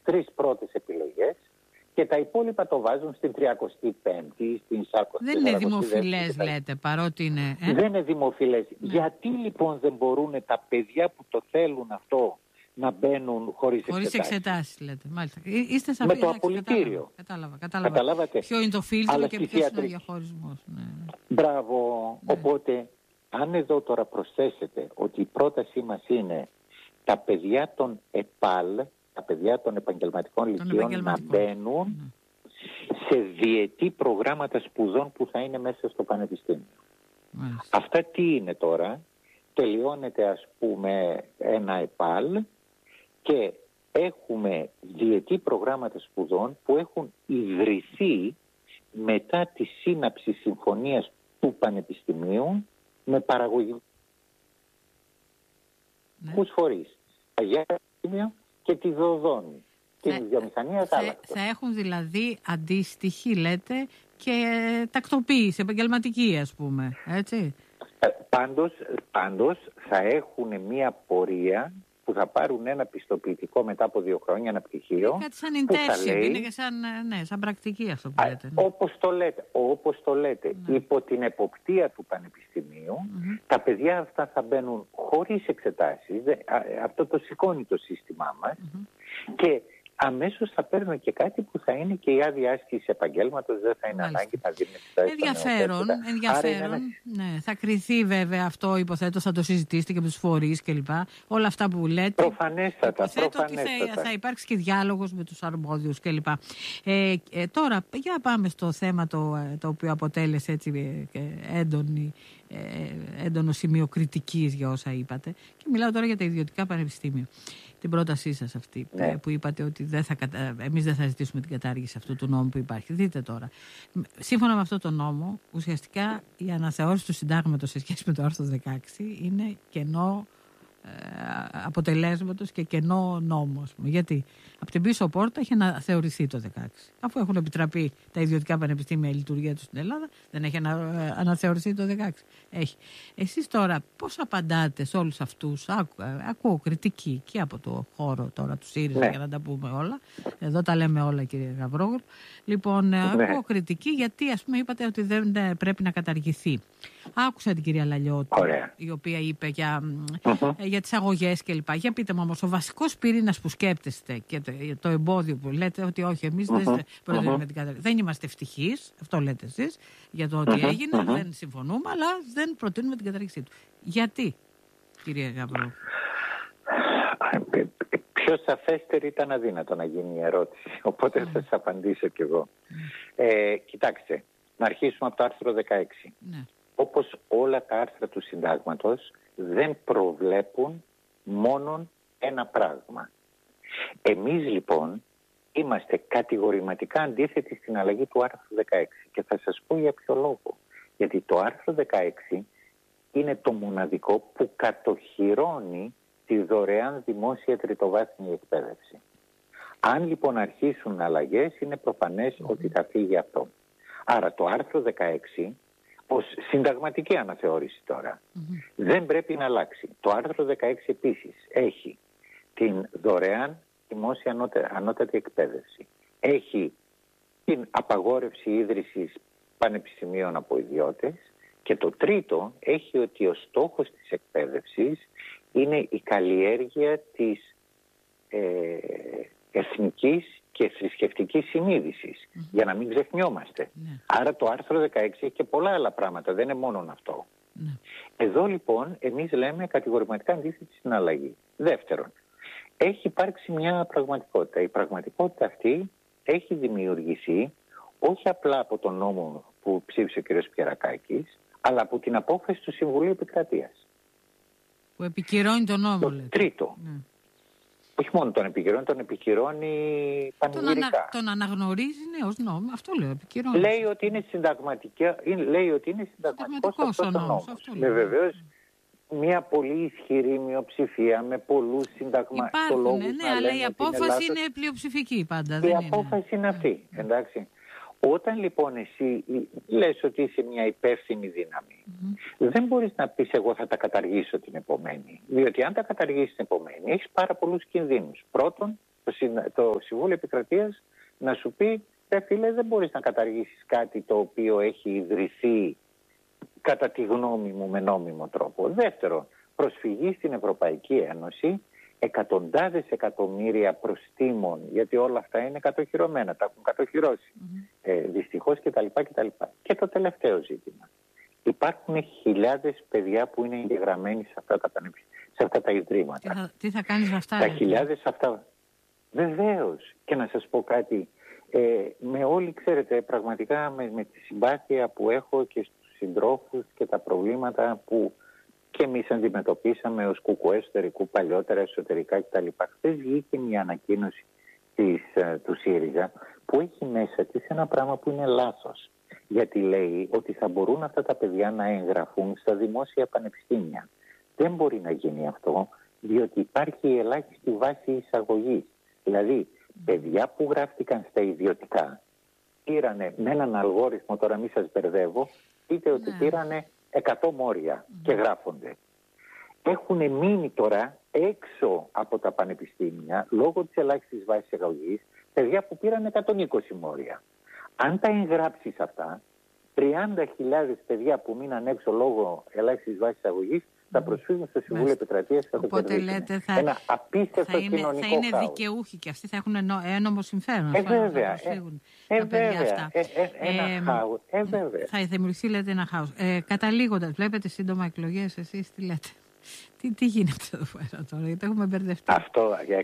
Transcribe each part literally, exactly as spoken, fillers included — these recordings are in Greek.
τρεις πρώτες επιλογές και τα υπόλοιπα το βάζουν στην τριακοστή πέμπτη, στην σαρκοστή. Δεν είναι δημοφιλές, λέτε, παρότι είναι. Ε? Δεν είναι δημοφιλές. Ναι. Γιατί λοιπόν δεν μπορούν τα παιδιά που το θέλουν αυτό να μπαίνουν χωρίς εξετάσεις? Χωρίς εξετάσεις, λέτε. Μάλιστα. Είστε Με το απολυτήριο. Κατάλαβα, κατάλαβα. Καταλάβατε. Ποιο είναι το φίλτρο Αλλά και ποιος είναι ο διαχωρισμός. Ναι. Μπράβο. Ναι. Οπότε, αν εδώ τώρα προσθέσετε ότι η πρότασή μας είναι τα παιδιά των ΕΠΑΛ, τα παιδιά των επαγγελματικών λυκείων να μπαίνουν ναι. σε διετή προγράμματα σπουδών που θα είναι μέσα στο πανεπιστήμιο. Μάλιστα. Αυτά τι είναι τώρα? Τελειώνεται ας πούμε ένα ΕΠΑΛ και έχουμε διετή προγράμματα σπουδών που έχουν ιδρυθεί μετά τη σύναψη συμφωνίας του πανεπιστημίου με παραγωγικούς ναι. φορείς. Αγία Πανεπιστήμιο και τη Δοδόνη. Την θα, βιομηχανία θα, θα έχουν δηλαδή αντίστοιχη, λέτε, και τακτοποίηση επαγγελματική, ας πούμε, έτσι. Ε, πάντως, πάντως θα έχουν μία πορεία που θα πάρουν ένα πιστοποιητικό μετά από δύο χρόνια, ένα πτυχίο. Κάτι σαν internship, είναι και σαν, ναι, σαν πρακτική αυτό που λέτε. Ναι. Όπως το λέτε, όπως το λέτε ναι. υπό την εποπτεία του πανεπιστημίου, mm-hmm. τα παιδιά αυτά θα μπαίνουν χωρίς εξετάσεις, αυτό το σηκώνει το σύστημά μας mm-hmm. και αμέσως θα παίρνουν και κάτι που θα είναι και η άδεια άσκηση επαγγέλματος, δεν θα είναι Μάλιστα. ανάγκη να δίνουν εξετάσεις. Ενδιαφέρον, ενδιαφέρον. Ένα... Ναι, θα κριθεί βέβαια αυτό, υποθέτω, θα το συζητήσετε και με τους φορείς κλπ. Όλα αυτά που λέτε. Προφανέστατα. Υποθέτω προφανέστατα. ότι θα, θα υπάρξει και διάλογος με τους αρμόδιους κλπ. Ε, ε, τώρα, για πάμε στο θέμα το, το οποίο αποτέλεσε έτσι ε, έντονη, ε, έντονο σημείο κριτικής για όσα είπατε. Και μιλάω τώρα για τα ιδιωτικά πανεπιστήμια. Την πρότασή σας αυτή ναι. που είπατε ότι δεν θα κατα... εμείς δεν θα ζητήσουμε την κατάργηση αυτού του νόμου που υπάρχει. Δείτε τώρα. Σύμφωνα με αυτό το νόμο, ουσιαστικά η αναθεώρηση του συντάγματος σε σχέση με το άρθρο δεκαέξι είναι κενό ε, αποτελέσματος και κενό νόμο. Γιατί από την πίσω πόρτα έχει αναθεωρηθεί το δεκαέξι. Αφού έχουν επιτραπεί τα ιδιωτικά πανεπιστήμια η λειτουργία τους στην Ελλάδα, δεν έχει ανα... αναθεωρηθεί το δεκαέξι. Έχει. Εσείς τώρα πώς απαντάτε σε όλους αυτούς? Άκου, ακούω κριτική και από το χώρο τώρα του ΣΥΡΙΖΑ ναι. για να τα πούμε όλα. Εδώ τα λέμε όλα, κύριε Γαβρόγλου. Λοιπόν, ναι. ακούω κριτική γιατί ας πούμε είπατε ότι δεν πρέπει να καταργηθεί. Άκουσα την κυρία Λαλιώτη, Ωραία. η οποία είπε για, uh-huh. για τις αγωγές κλπ. Για πείτε μου όμως, ο βασικός πυρήνας που σκέπτεστε και το, το εμπόδιο που λέτε ότι όχι, εμείς uh-huh. δεν προτείνουμε uh-huh. την καταργήση. Δεν είμαστε ευτυχείς, αυτό λέτε εσείς, για το ότι uh-huh. έγινε, uh-huh. δεν συμφωνούμε, αλλά δεν προτείνουμε την καταργήσή του. Γιατί, κυρία Γαβρό? Πιο σαφέστερη ήταν αδύνατο να γίνει η ερώτηση, οπότε uh-huh. θα σας απαντήσω κι εγώ. Uh-huh. Ε, κοιτάξτε, να αρχίσουμε από το άρθρο δεκαέξι. Uh-huh. Όπως όλα τα άρθρα του συντάγματος δεν προβλέπουν μόνον ένα πράγμα. Εμείς λοιπόν είμαστε κατηγορηματικά αντίθετοι στην αλλαγή του άρθρου δεκαέξι και θα σας πω για ποιο λόγο. Γιατί το άρθρο δεκαέξι είναι το μοναδικό που κατοχυρώνει τη δωρεάν δημόσια τριτοβάθμια εκπαίδευση. Αν λοιπόν αρχίσουν αλλαγές είναι προφανές mm-hmm. ότι θα φύγει αυτό. Άρα το άρθρο δεκαέξι ως συνταγματική αναθεώρηση τώρα mm-hmm. δεν πρέπει να αλλάξει. Το άρθρο δεκαέξι επίσης έχει την δωρεάν δημόσια ανώτατη εκπαίδευση. Έχει την απαγόρευση ίδρυσης πανεπιστημίων από ιδιώτες και το τρίτο έχει ότι ο στόχος της εκπαίδευσης είναι η καλλιέργεια της ε, εθνικής και θρησκευτικής συνείδησης, mm-hmm. για να μην ξεχνιόμαστε. Mm-hmm. Άρα το άρθρο δεκαέξι έχει και πολλά άλλα πράγματα, δεν είναι μόνο αυτό. Mm-hmm. Εδώ λοιπόν εμείς λέμε κατηγορηματικά αντίθετη στην αλλαγή. Δεύτερον, έχει υπάρξει μια πραγματικότητα. Η πραγματικότητα αυτή έχει δημιουργηθεί όχι απλά από τον νόμο που ψήφισε ο κ. Πιερακάκης, αλλά από την απόφαση του Συμβουλίου Επικρατείας. Που επικυρώνει τον νόμο, το λέτε. Τρίτο. Mm. Όχι μόνο τον επικυρώνει, τον επικυρώνει πανηγυρικά. Τον, ανα, τον αναγνωρίζει, ναι, ως νόμο. Αυτό λέω, επικυρώνει. Λέει ότι είναι συνταγματικό, λέει ότι είναι συνταγματικός αυτός ο νόμος. Με βεβαίως μια πολύ ισχυρή μειοψηφία, με πολλούς συνταγματολόγους. Υπάρχουν, ναι, αλλά η απόφαση είναι πλειοψηφική πάντα. Η δεν απόφαση είναι, είναι αυτή, mm. εντάξει. Όταν λοιπόν εσύ λες ότι είσαι μια υπεύθυνη δύναμη, mm-hmm. δεν μπορείς να πεις εγώ θα τα καταργήσω την επομένη. Διότι αν τα καταργήσεις την επομένη, έχεις πάρα πολλούς κινδύνους. Πρώτον, το, το Συμβούλιο Επικρατείας να σου πει, ρε φίλε, δεν μπορείς να καταργήσεις κάτι το οποίο έχει ιδρυθεί κατά τη γνώμη μου με νόμιμο τρόπο. Δεύτερο, προσφυγή στην Ευρωπαϊκή Ένωση, εκατοντάδες εκατομμύρια προστίμων, γιατί όλα αυτά είναι κατοχυρωμένα, τα έχουν κατοχυρώσει, mm-hmm. ε, δυστυχώς κτλ. κτλ. Και το τελευταίο ζήτημα. Υπάρχουν χιλιάδες παιδιά που είναι εγγεγραμμένοι σε αυτά τα, σε αυτά τα ιδρύματα. Θα, τι θα κάνεις με αυτά? Τα χιλιάδες αυτά. Βεβαίως. Και να σας πω κάτι. Ε, με όλοι, ξέρετε, πραγματικά με, με τη συμπάθεια που έχω και στους συντρόφους και τα προβλήματα που και εμείς αντιμετωπίσαμε ως κουκουέ εσωτερικού παλιότερα, εσωτερικά κτλ. Χθες βγήκε μια ανακοίνωση της, του ΣΥΡΙΖΑ που έχει μέσα της ένα πράγμα που είναι λάθος. Γιατί λέει ότι θα μπορούν αυτά τα παιδιά να εγγραφούν στα δημόσια πανεπιστήμια. Δεν μπορεί να γίνει αυτό, διότι υπάρχει η ελάχιστη βάση εισαγωγής. Δηλαδή, παιδιά που γράφτηκαν στα ιδιωτικά πήρανε με έναν αλγόριθμο, τώρα μην σας μπερδεύω, είτε ότι πήρανε εκατό μόρια mm. και γράφονται. Έχουν μείνει τώρα έξω από τα πανεπιστήμια, λόγω της ελάχιστης βάσης εισαγωγής, παιδιά που πήραν εκατόν είκοσι μόρια. Αν τα εγγράψεις αυτά, τριάντα χιλιάδες παιδιά που μείναν έξω λόγω ελάχιστης βάσης εισαγωγής θα προσφύγουν στο Συμβούλιο Επικρατείας και θα το κερδίσουν. Θα, ένα απίστευτο θα είναι, κοινωνικό θα είναι χάος. δικαιούχοι και αυτοί θα έχουν ένομο συμφέρον. Ε, βέβαια. Ε, ε, βέβαια. Αυτά. Ε, ε, ένα ε, χάος. Ε, βέβαια. Θα δημιουργηθεί, λέτε, ένα χάος. Ε, καταλήγοντας, βλέπετε σύντομα εκλογές, εσείς τι λέτε? Τι, τι γίνεται εδώ πέρα τώρα, γιατί έχουμε μπερδευτεί. Αυτό, για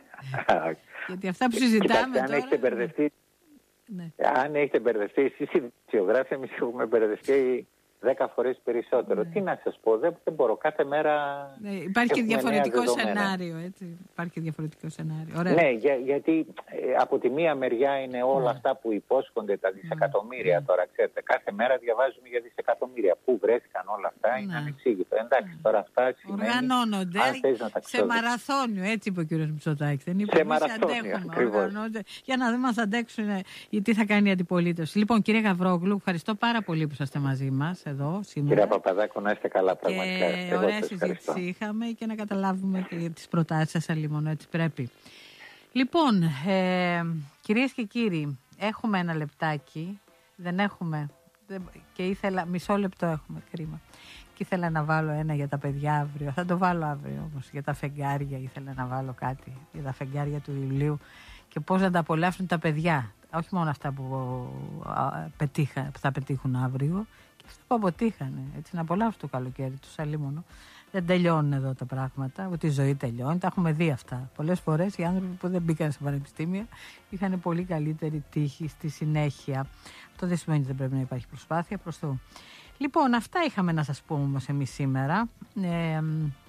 γιατί αυτά που συζητάμε Κοιτάξτε, τώρα... αν έχετε μπερδευτεί, ναι. αν έχετε μπερδευτεί εσείς οι δημοσιογράφοι, εμείς έχουμε μπερδευτεί δέκα φορές περισσότερο. Ναι. Τι να σας πω, δεν, δεν μπορώ. Κάθε μέρα. Ναι, υπάρχει και διαφορετικό σενάριο, έτσι. Υπάρχει και διαφορετικό σενάριο. Ωραία. Ναι, για, γιατί ε, από τη μία μεριά είναι όλα ναι. αυτά που υπόσχονται τα δισεκατομμύρια. Ναι. Τώρα, ξέρετε, κάθε μέρα διαβάζουμε για δισεκατομμύρια. Πού βρέθηκαν όλα αυτά, ναι. είναι ανεξήγητο. Εντάξει, ναι. τώρα αυτά σημαίνει. Οργανώνονται σε μαραθώνιο, έτσι είπε ο κ. Μητσοτάκης. Δεν είπε, σε μαραθώνιο. Οργανώνονται για να δεν μας αντέξουν τι θα κάνει η αντιπολίτευση. Λοιπόν, κύριε Γαβρόγλου, ευχαριστώ πάρα πολύ που είσαστε μαζί μας εδώ σήμερα. Κυρία Παπαδάκου, να είστε καλά, πραγματικά. Και ωραία συζήτηση είχαμε και να καταλάβουμε και τις προτάσεις σας αλλήμον, έτσι πρέπει. Λοιπόν, ε, κυρίες και κύριοι, έχουμε ένα λεπτάκι, δεν έχουμε, και ήθελα, μισό λεπτό έχουμε, κρίμα. Και ήθελα να βάλω ένα για τα παιδιά αύριο, θα το βάλω αύριο όμως, για τα φεγγάρια ήθελα να βάλω κάτι, για τα φεγγάρια του Ιουλίου και πώς να τα απολαύσουν τα παιδιά. Όχι μόνο αυτά που, α, πετύχα, που θα πετύχουν αύριο, και αυτά που αποτύχανε. Έτσι, να απολαύσουν το καλοκαίρι του αλλήμωνο. Δεν τελειώνουν εδώ τα πράγματα, ούτε η ζωή τελειώνει. Τα έχουμε δει αυτά. Πολλές φορές οι άνθρωποι που δεν μπήκαν σε πανεπιστήμια είχαν πολύ καλύτερη τύχη στη συνέχεια. Αυτό δεν σημαίνει ότι δεν πρέπει να υπάρχει προσπάθεια προς το. Λοιπόν, αυτά είχαμε να σας πούμε όμως εμείς σήμερα. Ε,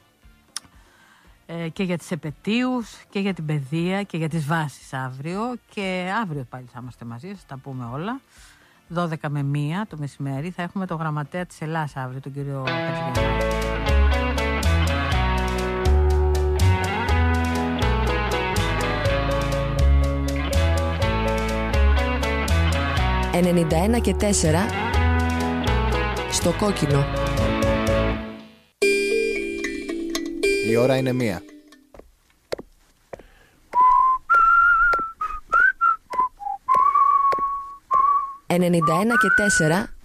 ε, και για τις επετείους και για την παιδεία και για τις βάσεις αύριο. Και αύριο πάλι θα είμαστε μαζί, θα τα πούμε όλα. δώδεκα με μία το μεσημέρι θα έχουμε το γραμματέα της Ελλάς αύριο, τον κύριο Χατζηγιαννάκη. ενενήντα ένα και τέσσερα στο κόκκινο. Η ώρα είναι μία. ενενήντα ένα και τέσσερα